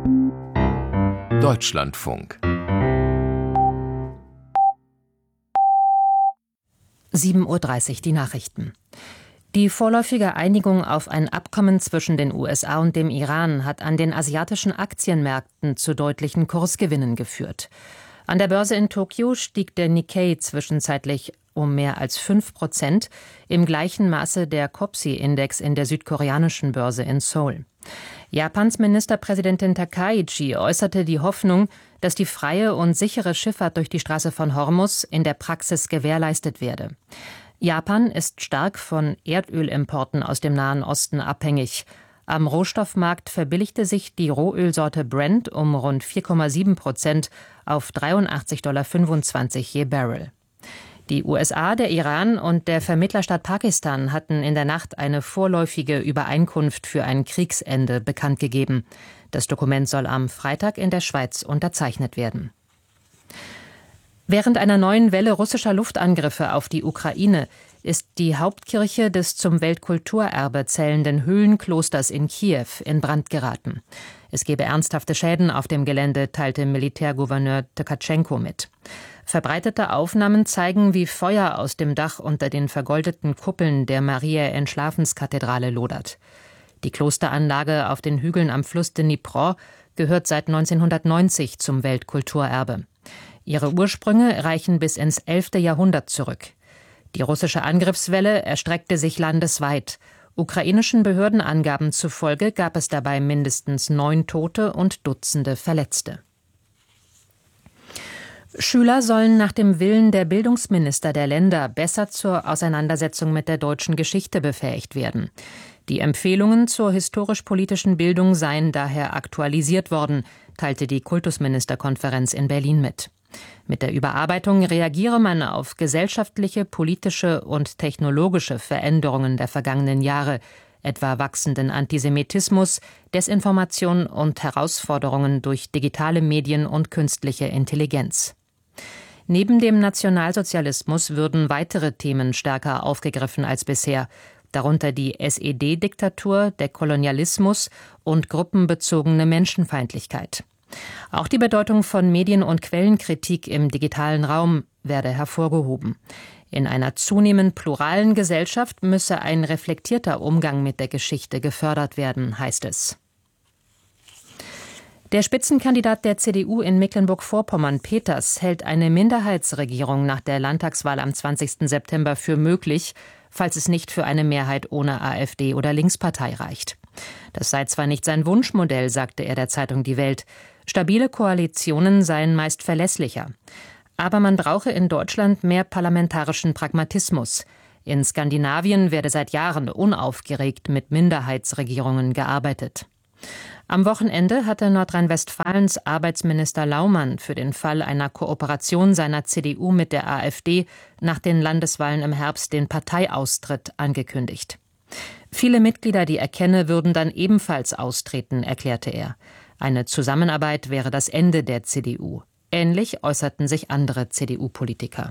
Deutschlandfunk 7:30 Uhr die Nachrichten. Die vorläufige Einigung auf ein Abkommen zwischen den USA und dem Iran hat an den asiatischen Aktienmärkten zu deutlichen Kursgewinnen geführt. An der Börse in Tokio stieg der Nikkei zwischenzeitlich um mehr als 5%, im gleichen Maße der Kospi-Index in der südkoreanischen Börse in Seoul. Japans Ministerpräsidentin Takaichi äußerte die Hoffnung, dass die freie und sichere Schifffahrt durch die Straße von Hormuz in der Praxis gewährleistet werde. Japan ist stark von Erdölimporten aus dem Nahen Osten abhängig. Am Rohstoffmarkt verbilligte sich die Rohölsorte Brent um rund 4,7% auf $83,25 je Barrel. Die USA, der Iran und der Vermittlerstaat Pakistan hatten in der Nacht eine vorläufige Übereinkunft für ein Kriegsende bekannt gegeben. Das Dokument soll am Freitag in der Schweiz unterzeichnet werden. Während einer neuen Welle russischer Luftangriffe auf die Ukraine ist die Hauptkirche des zum Weltkulturerbe zählenden Höhlenklosters in Kiew in Brand geraten. Es gebe ernsthafte Schäden auf dem Gelände, teilte Militärgouverneur Tkatschenko mit. Verbreitete Aufnahmen zeigen, wie Feuer aus dem Dach unter den vergoldeten Kuppeln der Mariä-Entschlafenskathedrale lodert. Die Klosteranlage auf den Hügeln am Fluss Dnipro gehört seit 1990 zum Weltkulturerbe. Ihre Ursprünge reichen bis ins 11. Jahrhundert zurück. Die russische Angriffswelle erstreckte sich landesweit. Ukrainischen Behördenangaben zufolge gab es dabei mindestens 9 Tote und Dutzende Verletzte. Schüler sollen nach dem Willen der Bildungsminister der Länder besser zur Auseinandersetzung mit der deutschen Geschichte befähigt werden. Die Empfehlungen zur historisch-politischen Bildung seien daher aktualisiert worden, teilte die Kultusministerkonferenz in Berlin mit. Mit der Überarbeitung reagiere man auf gesellschaftliche, politische und technologische Veränderungen der vergangenen Jahre, etwa wachsenden Antisemitismus, Desinformation und Herausforderungen durch digitale Medien und künstliche Intelligenz. Neben dem Nationalsozialismus würden weitere Themen stärker aufgegriffen als bisher, darunter die SED-Diktatur, der Kolonialismus und gruppenbezogene Menschenfeindlichkeit. Auch die Bedeutung von Medien- und Quellenkritik im digitalen Raum werde hervorgehoben. In einer zunehmend pluralen Gesellschaft müsse ein reflektierter Umgang mit der Geschichte gefördert werden, heißt es. Der Spitzenkandidat der CDU in Mecklenburg-Vorpommern, Peters, hält eine Minderheitsregierung nach der Landtagswahl am 20. September für möglich, falls es nicht für eine Mehrheit ohne AfD oder Linkspartei reicht. Das sei zwar nicht sein Wunschmodell, sagte er der Zeitung Die Welt. Stabile Koalitionen seien meist verlässlicher. Aber man brauche in Deutschland mehr parlamentarischen Pragmatismus. In Skandinavien werde seit Jahren unaufgeregt mit Minderheitsregierungen gearbeitet. Am Wochenende hatte Nordrhein-Westfalens Arbeitsminister Laumann für den Fall einer Kooperation seiner CDU mit der AfD nach den Landeswahlen im Herbst den Parteiaustritt angekündigt. Viele Mitglieder, die er kenne, würden dann ebenfalls austreten, erklärte er. Eine Zusammenarbeit wäre das Ende der CDU. Ähnlich äußerten sich andere CDU-Politiker.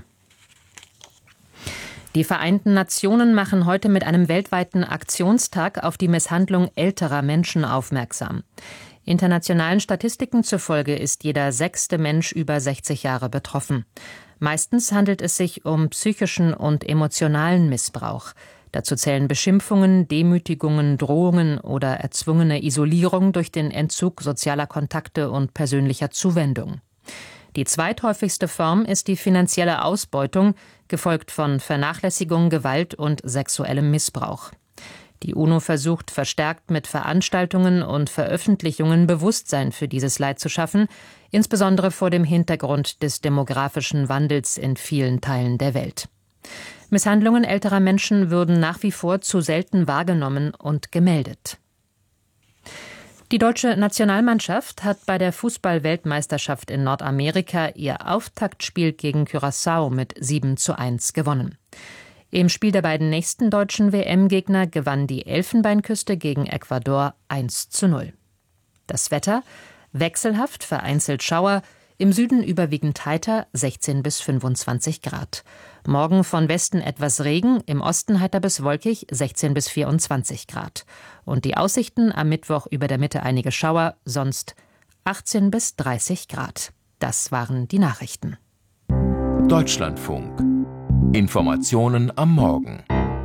Die Vereinten Nationen machen heute mit einem weltweiten Aktionstag auf die Misshandlung älterer Menschen aufmerksam. Internationalen Statistiken zufolge ist jeder 6. Mensch über 60 Jahre betroffen. Meistens handelt es sich um psychischen und emotionalen Missbrauch. Dazu zählen Beschimpfungen, Demütigungen, Drohungen oder erzwungene Isolierung durch den Entzug sozialer Kontakte und persönlicher Zuwendung. Die zweithäufigste Form ist die finanzielle Ausbeutung, gefolgt von Vernachlässigung, Gewalt und sexuellem Missbrauch. Die UNO versucht verstärkt mit Veranstaltungen und Veröffentlichungen Bewusstsein für dieses Leid zu schaffen, insbesondere vor dem Hintergrund des demografischen Wandels in vielen Teilen der Welt. Misshandlungen älterer Menschen würden nach wie vor zu selten wahrgenommen und gemeldet. Die deutsche Nationalmannschaft hat bei der Fußball-Weltmeisterschaft in Nordamerika ihr Auftaktspiel gegen Curaçao mit 7:1 gewonnen. Im Spiel der beiden nächsten deutschen WM-Gegner gewann die Elfenbeinküste gegen Ecuador 1:0. Das Wetter: wechselhaft, vereinzelt Schauer, im Süden überwiegend heiter, 16 bis 25 Grad. Morgen von Westen etwas Regen, im Osten heiter bis wolkig, 16 bis 24 Grad. Und die Aussichten: am Mittwoch über der Mitte einige Schauer, sonst 18 bis 30 Grad. Das waren die Nachrichten. Deutschlandfunk. Informationen am Morgen.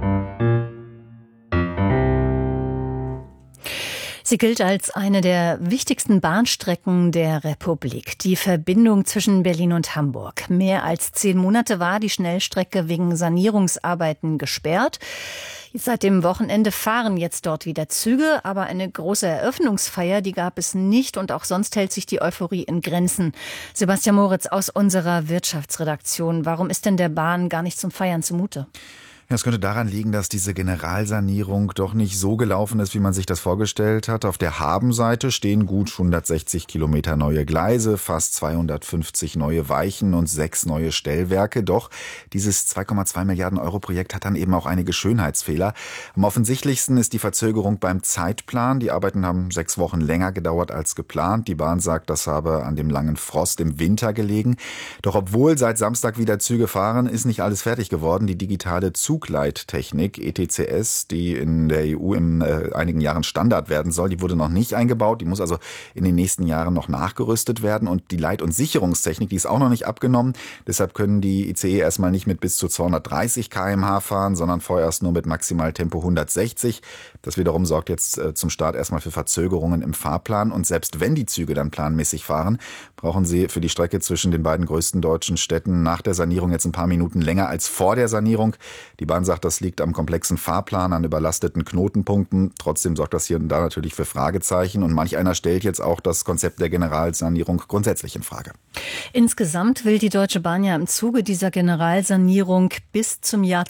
Sie gilt als eine der wichtigsten Bahnstrecken der Republik. Die Verbindung zwischen Berlin und Hamburg. Mehr als 10 Monate war die Schnellstrecke wegen Sanierungsarbeiten gesperrt. Seit dem Wochenende fahren jetzt dort wieder Züge, aber eine große Eröffnungsfeier, die gab es nicht und auch sonst hält sich die Euphorie in Grenzen. Sebastian Moritz aus unserer Wirtschaftsredaktion. Warum ist denn der Bahn gar nicht zum Feiern zumute? Ja, es könnte daran liegen, dass diese Generalsanierung doch nicht so gelaufen ist, wie man sich das vorgestellt hat. Auf der Habenseite stehen gut 160 Kilometer neue Gleise, fast 250 neue Weichen und 6 neue Stellwerke. Doch dieses 2,2 Milliarden Euro Projekt hat dann eben auch einige Schönheitsfehler. Am offensichtlichsten ist die Verzögerung beim Zeitplan. Die Arbeiten haben 6 Wochen länger gedauert als geplant. Die Bahn sagt, das habe an dem langen Frost im Winter gelegen. Doch obwohl seit Samstag wieder Züge fahren, ist nicht alles fertig geworden. Die digitale Zugleittechnik, ETCS, die in der EU in einigen Jahren Standard werden soll, die wurde noch nicht eingebaut. Die muss also in den nächsten Jahren noch nachgerüstet werden. Und die Leit- und Sicherungstechnik, die ist auch noch nicht abgenommen. Deshalb können die ICE erstmal nicht mit bis zu 230 km/h fahren, sondern vorerst nur mit Maximaltempo 160. Das wiederum sorgt jetzt zum Start erstmal für Verzögerungen im Fahrplan. Und selbst wenn die Züge dann planmäßig fahren, brauchen sie für die Strecke zwischen den beiden größten deutschen Städten nach der Sanierung jetzt ein paar Minuten länger als vor der Sanierung. Die Bahn sagt, das liegt am komplexen Fahrplan, an überlasteten Knotenpunkten. Trotzdem sorgt das hier und da natürlich für Fragezeichen. Und manch einer stellt jetzt auch das Konzept der Generalsanierung grundsätzlich in Frage. Insgesamt will die Deutsche Bahn ja im Zuge dieser Generalsanierung bis zum Jahr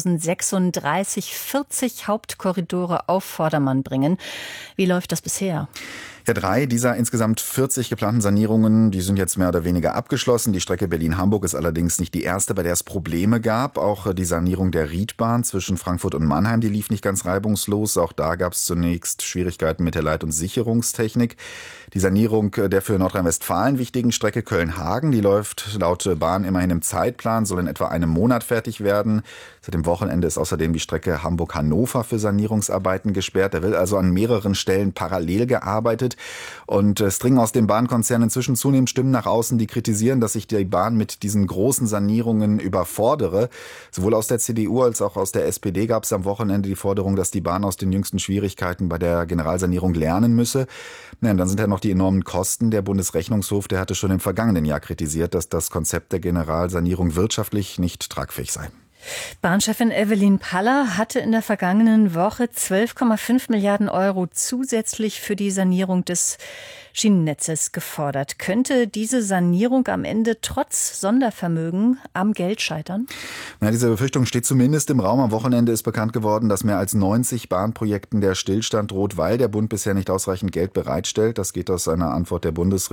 2036 40 Hauptkorridore auf Vordermann bringen. Wie läuft das bisher? Ja, 3 dieser insgesamt 40 geplanten Sanierungen, die sind jetzt mehr oder weniger abgeschlossen. Die Strecke Berlin-Hamburg ist allerdings nicht die erste, bei der es Probleme gab. Auch die Sanierung der Riedbahn zwischen Frankfurt und Mannheim, die lief nicht ganz reibungslos. Auch da gab es zunächst Schwierigkeiten mit der Leit- und Sicherungstechnik. Die Sanierung der für Nordrhein-Westfalen wichtigen Strecke Köln-Hagen, die läuft laut Bahn immerhin im Zeitplan, soll in etwa einem Monat fertig werden. Seit dem Wochenende ist außerdem die Strecke Hamburg-Hannover für Sanierungsarbeiten gesperrt. Da will also an mehreren Stellen parallel gearbeitet. Und es dringen aus dem Bahnkonzern inzwischen zunehmend Stimmen nach außen, die kritisieren, dass sich die Bahn mit diesen großen Sanierungen überfordere. Sowohl aus der CDU als auch aus der SPD gab es am Wochenende die Forderung, dass die Bahn aus den jüngsten Schwierigkeiten bei der Generalsanierung lernen müsse. Ja, und dann sind ja noch die enormen Kosten. Der Bundesrechnungshof, der hatte schon im vergangenen Jahr kritisiert, dass das Konzept der Generalsanierung wirtschaftlich nicht tragfähig sei. Bahnchefin Evelyn Paller hatte in der vergangenen Woche 12,5 Milliarden Euro zusätzlich für die Sanierung des Schienennetzes gefordert. Könnte diese Sanierung am Ende trotz Sondervermögen am Geld scheitern? Ja, diese Befürchtung steht zumindest im Raum. Am Wochenende ist bekannt geworden, dass mehr als 90 Bahnprojekten der Stillstand droht, weil der Bund bisher nicht ausreichend Geld bereitstellt. Das geht aus einer Antwort der Bundesregierung